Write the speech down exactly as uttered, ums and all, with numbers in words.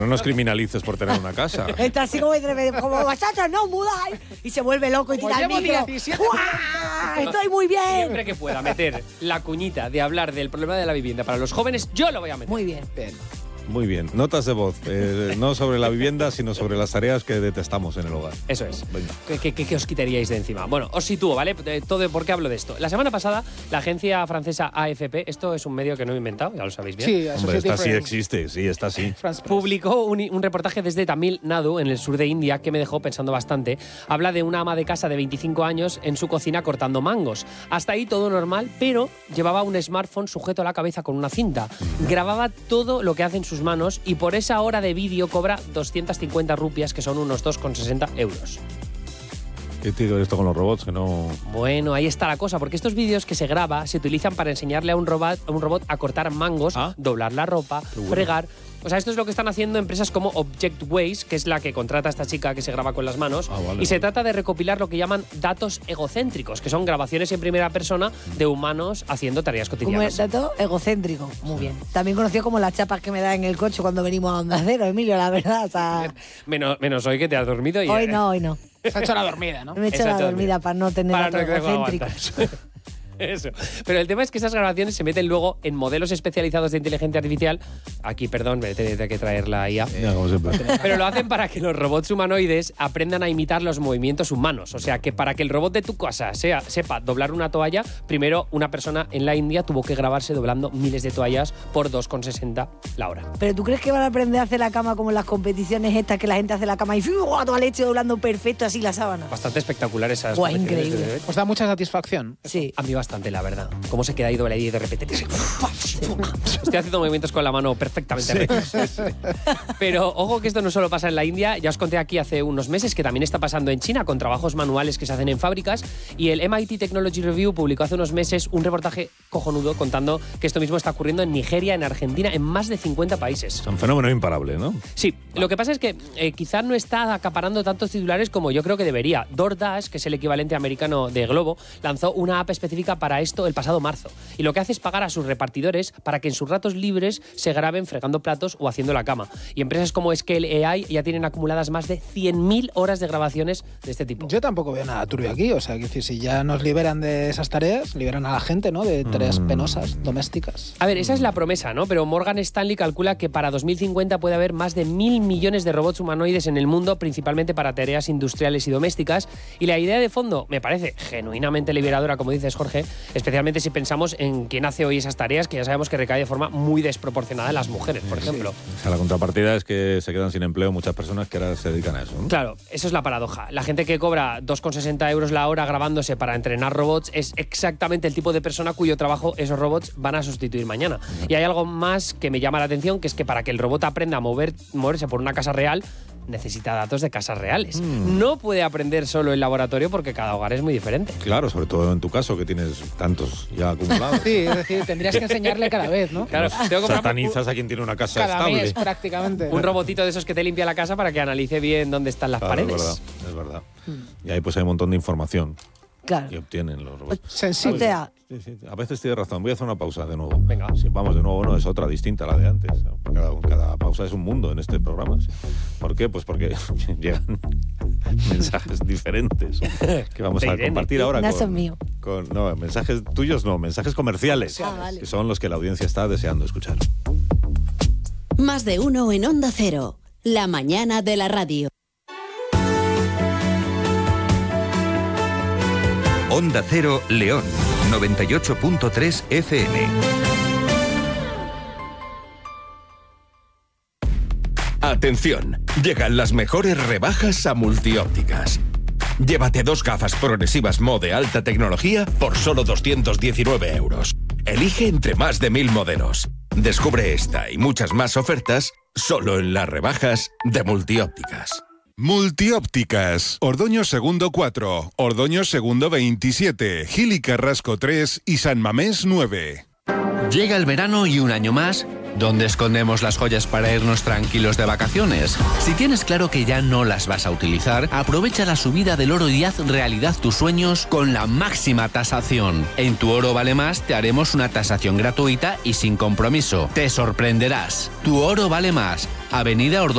No nos criminalices por tener una casa. Está así como, como vosotros no mudáis. Y se vuelve loco y tira el micro. Estoy muy bien. Siempre que pueda meter la cuñita de hablar del problema de la vivienda para los jóvenes, yo lo voy a meter. Muy bien. Bien. Muy bien. Notas de voz. Eh, no sobre la vivienda, sino sobre las tareas que detestamos en el hogar. Eso es. Venga. ¿Qué, qué, qué os quitaríais de encima? Bueno, os sitúo, ¿vale? Todo, ¿por qué hablo de esto? La semana pasada, la agencia francesa A F P, esto es un medio que no he inventado, ya lo sabéis bien. Sí, Hombre, esta sí existe, sí, esta sí. Publicó un, un reportaje desde Tamil Nadu, en el sur de India, que me dejó pensando bastante. Habla de una ama de casa de veinticinco años en su cocina cortando mangos. Hasta ahí todo normal, pero llevaba un smartphone sujeto a la cabeza con una cinta. Grababa todo lo que hace en sus manos y por esa hora de vídeo cobra doscientas cincuenta rupias, que son unos dos con sesenta euros. ¿Qué tiene que ver esto con los robots? Que no... Bueno, ahí está la cosa, porque estos vídeos que se graba se utilizan para enseñarle a un robot a, un robot a cortar mangos, ¿Ah? doblar la ropa, bueno. fregar. O sea, esto es lo que están haciendo empresas como Objectways, que es la que contrata a esta chica que se graba con las manos. Ah, vale. Y se trata de recopilar lo que llaman datos egocéntricos, que son grabaciones en primera persona de humanos haciendo tareas Como cotidianas. el dato egocéntrico. Muy bien. También conocido como las chapas que me da en el coche cuando venimos a Onda Cero, Emilio, la verdad. O sea, Menos, menos hoy que te has dormido. Y, hoy no, hoy no. Se ha hecho la dormida, ¿no? Me he hecho la Exacto. dormida para no tener Para datos no que egocéntricos. aguantas. Eso. Pero el tema es que esas grabaciones se meten luego en modelos especializados de inteligencia artificial. Aquí, perdón, me tendré que traer la I A. Ya, como siempre. Pero lo hacen para que los robots humanoides aprendan a imitar los movimientos humanos. O sea, que para que el robot de tu casa sea, sepa doblar una toalla, primero una persona en la India tuvo que grabarse doblando miles de toallas por dos con sesenta la hora. ¿Pero tú crees que van a aprender a hacer la cama como en las competiciones estas, que la gente hace la cama y ¡fiu! A toda leche doblando perfecto así la sábana? Bastante espectacular esas Buah, competiciones de increíble. bebé. Os da mucha satisfacción. Sí. A mí bastante, la verdad. Cómo se queda ahí doble y de repente... Estoy haciendo movimientos con la mano perfectamente rectos. Pero ojo que esto no solo pasa en la India. Ya os conté aquí hace unos meses que también está pasando en China con trabajos manuales que se hacen en fábricas. Y el M I T Technology Review publicó hace unos meses un reportaje cojonudo contando que esto mismo está ocurriendo en Nigeria, en Argentina, en más de cincuenta países. Es un fenómeno imparable, ¿no? Sí, lo que pasa es que eh, quizás no está acaparando tantos titulares como yo creo que debería. DoorDash, que es el equivalente americano de Globo, lanzó una app específica para esto el pasado marzo. Y lo que hace es pagar a sus repartidores para que en sus ratos libres se graben fregando platos o haciendo la cama. Y empresas como Scale A I ya tienen acumuladas más de cien mil horas de grabaciones de este tipo. Yo tampoco veo nada turbio aquí. O sea, que decir, si ya nos liberan de esas tareas, liberan a la gente, ¿no? De tareas Mm. penosas, domésticas. A ver, esa es la promesa, ¿no? Pero Morgan Stanley calcula que para dos mil cincuenta puede haber más de mil millones de robots humanoides en el mundo, principalmente para tareas industriales y domésticas. Y la idea de fondo me parece genuinamente liberadora, como dices, Jorge, especialmente si pensamos en quién hace hoy esas tareas, que ya sabemos que recae de forma muy desproporcionada en las mujeres, por ejemplo. O sea, la contrapartida es que se quedan sin empleo muchas personas que ahora se dedican a eso, ¿no? Claro, eso es la paradoja. La gente que cobra dos con sesenta euros la hora grabándose para entrenar robots es exactamente el tipo de persona cuyo trabajo esos robots van a sustituir mañana. Y hay algo más que me llama la atención, que es que para que el robot aprenda a mover, moverse por una casa real, necesita datos de casas reales. Mm. No puede aprender solo en laboratorio porque cada hogar es muy diferente. Claro, sobre todo en tu caso, que tienes tantos ya acumulados. Sí, es decir, tendrías que enseñarle cada vez, ¿no? Claro, tengo que comprar Satanizas a quien tiene una casa Cada estable. mes, prácticamente. un robotito de esos que te limpia la casa para que analice bien dónde están las Claro, paredes. es verdad, es verdad. Y ahí pues hay un montón de información Claro. que obtienen los robots. Sensible. O sea, Sí, sí, a veces tienes razón. Voy a hacer una pausa de nuevo. Venga. Sí, vamos, de nuevo, no, es otra distinta a la de antes. Cada, cada pausa es un mundo en este programa. Sí. ¿Por qué? Pues porque llegan mensajes diferentes que vamos De a Irene. compartir ahora. No son con, míos. con- no, mensajes tuyos no, mensajes comerciales, Ah, vale. que son los que la audiencia está deseando escuchar. Más de uno en Onda Cero. La mañana de la radio. Onda Cero León, noventa y ocho punto tres F M. Atención, llegan las mejores rebajas a Multiópticas. Llévate dos gafas progresivas Mo de alta tecnología por solo doscientos diecinueve euros. Elige entre más de mil modelos. Descubre esta y muchas más ofertas solo en las rebajas de Multiópticas. Multiópticas, Ordoño Segundo cuatro, Ordoño Segundo veintisiete, Gil y Carrasco tres y San Mamés nueve. Llega el verano y un año más. ¿Dónde escondemos las joyas para irnos tranquilos de vacaciones? Si tienes claro que ya no las vas a utilizar, aprovecha la subida del oro y haz realidad tus sueños con la máxima tasación. En Tu Oro Vale Más te haremos una tasación gratuita y sin compromiso. Te sorprenderás. Tu Oro Vale Más. Avenida Ordoño.